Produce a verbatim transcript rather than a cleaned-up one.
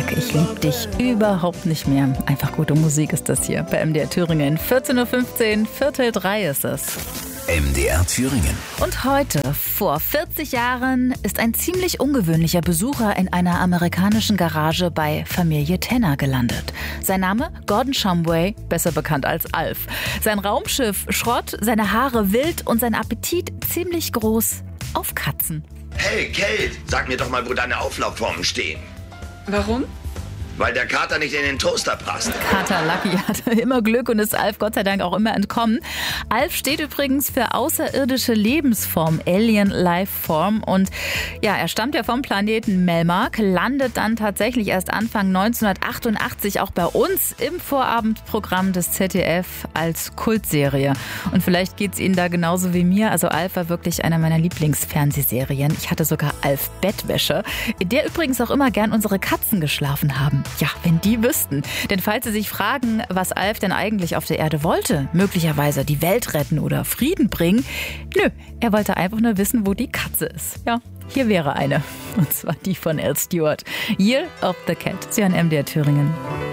sag, ich lieb dich überhaupt nicht mehr. Einfach gute Musik ist das hier bei M D R Thüringen. vierzehn Uhr fünfzehn, Viertel drei ist es. M D R Thüringen. Und heute, vor vierzig Jahren, ist ein ziemlich ungewöhnlicher Besucher in einer amerikanischen Garage bei Familie Tanner gelandet. Sein Name? Gordon Shumway, besser bekannt als Alf. Sein Raumschiff Schrott, seine Haare wild und sein Appetit ziemlich groß auf Katzen. Hey, Kate, sag mir doch mal, wo deine Auflaufformen stehen. Warum? Weil der Kater nicht in den Toaster passt. Kater Lucky hatte immer Glück und ist Alf Gott sei Dank auch immer entkommen. Alf steht übrigens für außerirdische Lebensform, Alien Lifeform. Und ja, er stammt ja vom Planeten Melmark, landet dann tatsächlich erst Anfang neunzehnhundertachtundachtzig auch bei uns im Vorabendprogramm des Z D F als Kultserie. Und vielleicht geht's Ihnen da genauso wie mir. Also Alf war wirklich einer meiner Lieblingsfernsehserien. Ich hatte sogar Alf Bettwäsche, in der übrigens auch immer gern unsere Katzen geschlafen haben. Ja, wenn die wüssten. Denn falls Sie sich fragen, was Alf denn eigentlich auf der Erde wollte, möglicherweise die Welt retten oder Frieden bringen, nö, er wollte einfach nur wissen, wo die Katze ist. Ja, hier wäre eine. Und zwar die von Al Stewart. Year of the Cat. Sie hören M D R Thüringen.